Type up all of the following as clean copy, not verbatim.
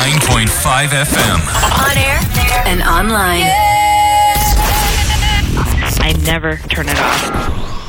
99.5 FM. On air and online. I never turn it off.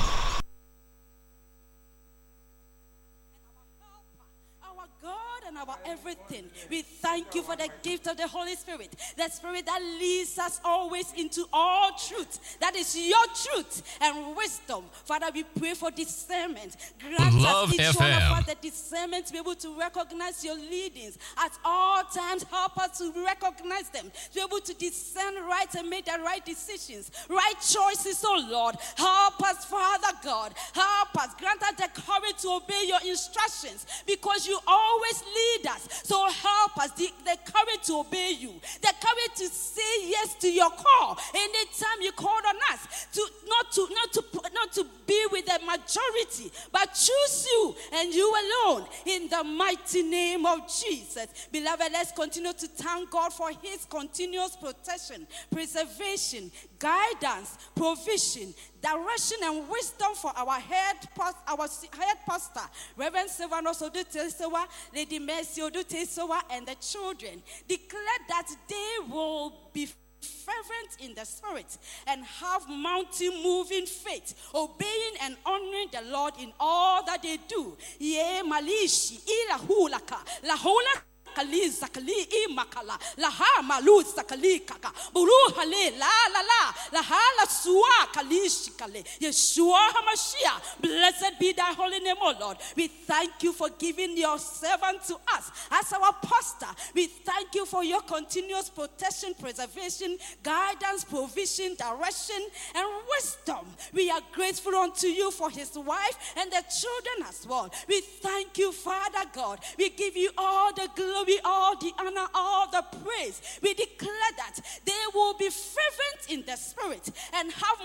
Our everything. We thank you for the gift of the Holy Spirit, the Spirit that leads us always into all truth. That is your truth and wisdom. Father, we pray for discernment. Grant Love us each FM. one of us the discernment to be able to recognize your leadings at all times. Help us to recognize them, to be able to discern right and make the right decisions, right choices, oh Lord. Help us, Father God. Help us. Grant us the courage to obey your instructions, because you always lead us. So help us, the courage to obey you, the courage to say yes to your call anytime you called on us, to not to be with the majority, but choose you and you alone, in the mighty name of Jesus. Beloved, let's continue to thank God for his continuous protection, preservation, guidance, provision, direction, and wisdom for our head pastor, Reverend Silvanus Odutesewa, Lady Mercy Odutesewa, and the children. Declare that they will be fervent in the spirit and have mountain-moving faith, obeying and honoring the Lord in all that they do. Ye malishi ila hulaka la hula kali zakali imakala la ha malu zakali kaka buru hale la hala suwa kali shikale Yeshua Hamashia. Blessed be thy holy name, O Lord. We thank you for giving your servant to us as our pastor. We thank you for your continuous protection, preservation, guidance, provision, direction, and wisdom. We are grateful unto you for his wife and the children as well. We thank you, Father God. We give you all the glory, all the honor, all the praise. We declare that they will be fervent in the spirit and have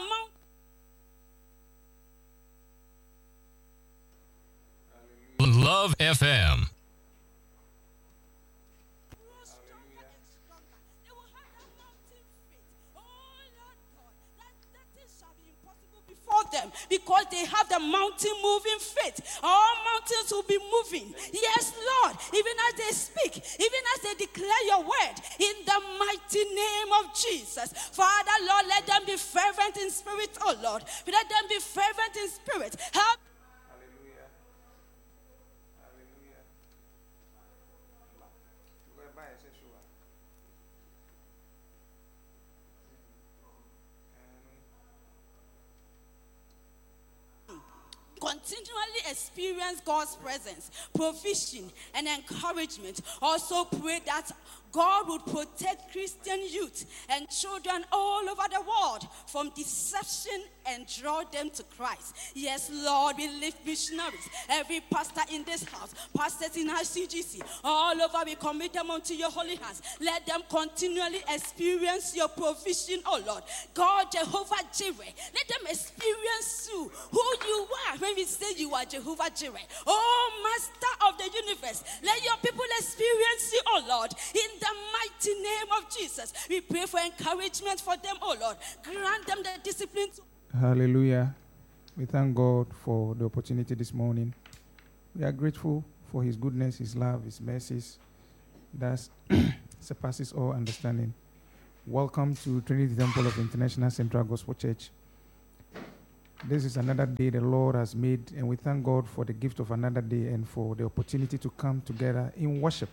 Love FM. them, because they have the mountain moving faith. All mountains will be moving. Yes, Lord, even as they speak, even as they declare your word, in the mighty name of Jesus. Father, Lord, let them be fervent in spirit, oh Lord. Let them be fervent in spirit. Help. Continually experience God's presence, provision, and encouragement. Also pray that God would protect Christian youth and children all over the world from deception and draw them to Christ. Yes, Lord, we lift missionaries, every pastor in this house, pastors in ICGC, all over, we commit them unto your holy hands. Let them continually experience your provision, oh Lord. God, Jehovah Jireh, let them experience you, who you are, when we say you are Jehovah Jireh. Oh, Master of the universe, let your people experience you, oh Lord, in the mighty name of Jesus. We pray for encouragement for them, oh Lord. Grant them the discipline to... Hallelujah. We thank God for the opportunity this morning. We are grateful for his goodness, his love, his mercies that surpasses all understanding. Welcome to Trinity Temple of International Central Gospel Church. This is another day the Lord has made, and we thank God for the gift of another day and for the opportunity to come together in worship.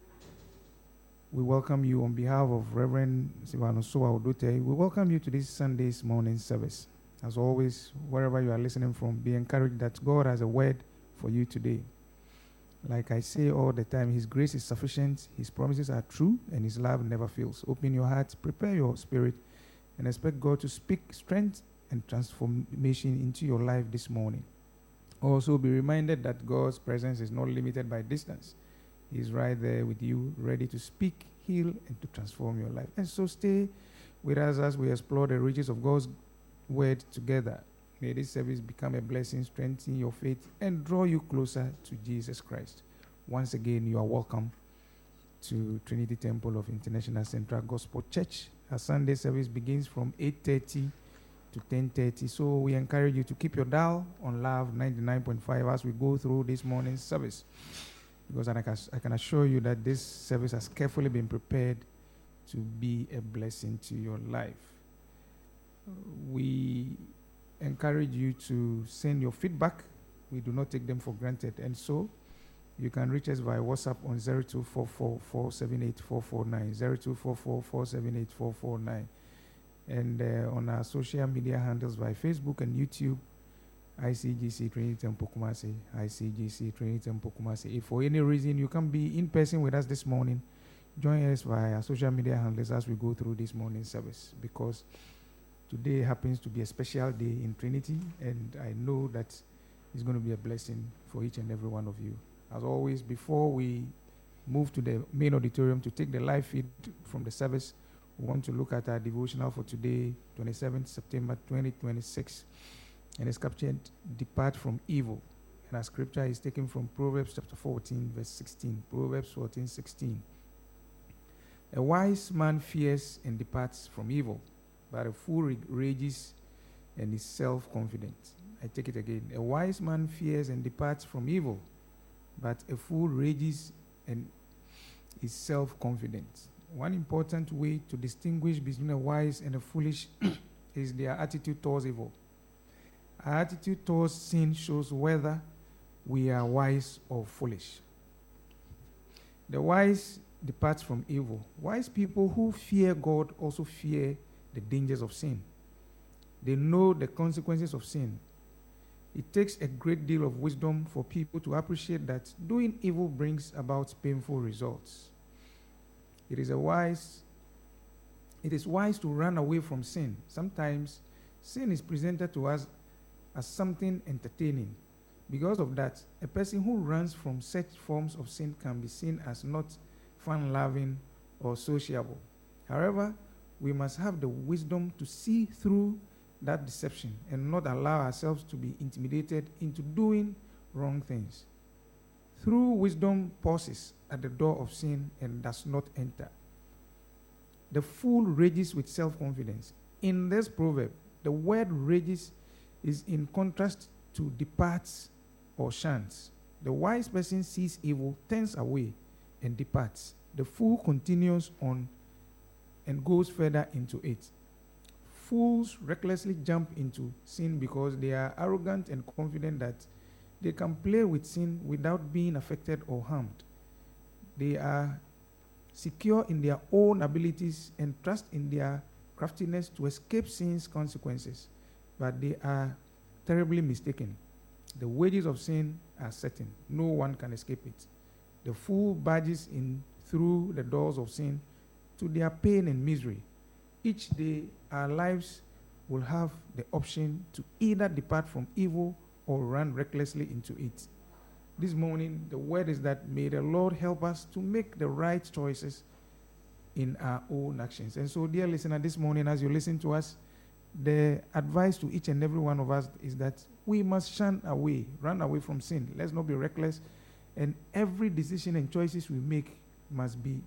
We welcome you on behalf of Reverend Silvanosoa Odute. We welcome you to this Sunday's morning service. As always, wherever you are listening from, be encouraged that God has a word for you today. Like I say all the time, his grace is sufficient, his promises are true, and his love never fails. Open your heart, prepare your spirit, and expect God to speak strength and transformation into your life this morning. Also, be reminded that God's presence is not limited by distance. He's right there with you, ready to speak, heal, and to transform your life. And so stay with us as we explore the riches of God's word together. May this service become a blessing, strengthen your faith, and draw you closer to Jesus Christ. Once again, you are welcome to Trinity Temple of International Central Gospel Church. Our Sunday service begins from 8:30 to 10:30. So we encourage you to keep your dial on Love 99.5 as we go through this morning's service. because I can assure you that this service has carefully been prepared to be a blessing to your life. We encourage you to send your feedback. We do not take them for granted. And so you can reach us via WhatsApp on 0244-478-449, 0244-478-449. And on our social media handles via Facebook and YouTube, ICGC Trinity Temple Kumasi, ICGC Trinity Temple Kumasi. If for any reason you can't be in person with us this morning, join us via our social media handles as we go through this morning service, because today happens to be a special day in Trinity, and I know that it's going to be a blessing for each and every one of you. As always, before we move to the main auditorium to take the live feed from the service, we want to look at our devotional for today, 27th September 2026. And it's captured, "Depart from evil." And our scripture is taken from Proverbs chapter 14, verse 16. Proverbs 14, 16. "A wise man fears and departs from evil, but a fool rages and is self-confident." I take it again. "A wise man fears and departs from evil, but a fool rages and is self-confident." One important way to distinguish between a wise and a foolish is their attitude towards evil. Our attitude towards sin shows whether we are wise or foolish. The wise departs from evil. Wise people who fear God also fear the dangers of sin. They know the consequences of sin. It takes a great deal of wisdom for people to appreciate that doing evil brings about painful results. It is wise to run away from sin. Sometimes sin is presented to us as something entertaining. Because of that, a person who runs from such forms of sin can be seen as not fun-loving or sociable. However, we must have the wisdom to see through that deception and not allow ourselves to be intimidated into doing wrong things. True wisdom pauses at the door of sin and does not enter. The fool rages with self-confidence. In this proverb, the word rages is in contrast to departs or shuns. The wise person sees evil, turns away, and departs. The fool continues on and goes further into it. Fools recklessly jump into sin because they are arrogant and confident that they can play with sin without being affected or harmed. They are secure in their own abilities and trust in their craftiness to escape sin's consequences. But they are terribly mistaken. The wages of sin are certain. No one can escape it. The fool barges in through the doors of sin to their pain and misery. Each day, our lives will have the option to either depart from evil or run recklessly into it. This morning, the word is that may the Lord help us to make the right choices in our own actions. And so, dear listener, this morning, as you listen to us, the advice to each and every one of us is that we must run away from sin. Let's not be reckless. And every decision and choices we make must be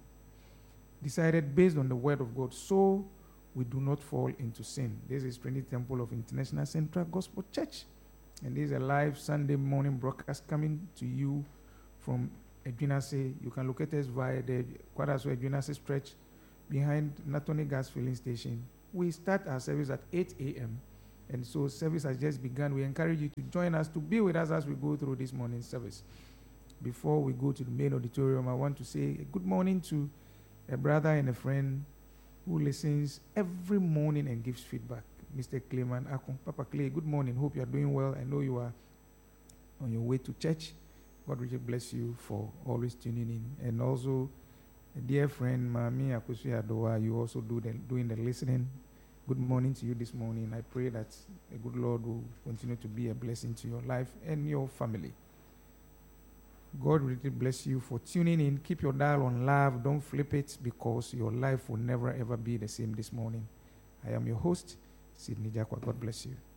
decided based on the word of God, so we do not fall into sin. This is Trinity Temple of International Central Gospel Church. And this is a live Sunday morning broadcast coming to you from Edwinase. You can locate us via the Kwadaso Edwinase stretch behind Natoni Gas Filling Station. We start our service at 8 a.m. And so service has just begun. We encourage you to join us, to be with us as we go through this morning service. Before we go to the main auditorium, I want to say good morning to a brother and a friend who listens every morning and gives feedback, Mr. Clayman Akon. Papa Clay, good morning. Hope you are doing well. I know you are on your way to church. God really bless you for always tuning in. And also, a dear friend, Mami Akusi Adoa, you also doing the listening. Good morning to you this morning. I pray that the good Lord will continue to be a blessing to your life and your family. God really bless you for tuning in. Keep your dial on love. Don't flip it, because your life will never ever be the same this morning. I am your host, Sidney Jakwa. God bless you.